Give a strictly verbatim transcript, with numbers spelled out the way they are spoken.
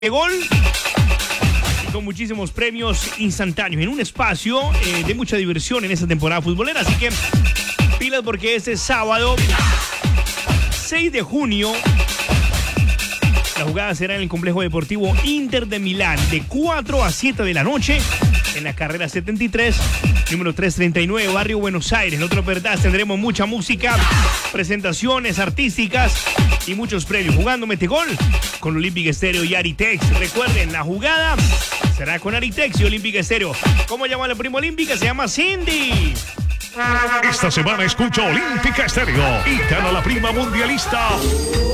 de gol y con muchísimos premios instantáneos en un espacio eh, de mucha diversión en esta temporada futbolera. Así que pilas porque este sábado seis de junio la jugada será en el complejo deportivo Inter de Milán de cuatro a siete de la noche en la carrera setenta y tres, número trescientos treinta y nueve, barrio Buenos Aires. No te lo perdás, tendremos mucha música, presentaciones artísticas y muchos premios. Jugando Mete Gol con Olympic Stereo y Aritex. Recuerden, la jugada será con Aritex y Olympic Stereo. ¿Cómo llama la prima olímpica? Se llama Cindy. Esta semana escucha Olímpica Estéreo y gana la prima mundialista.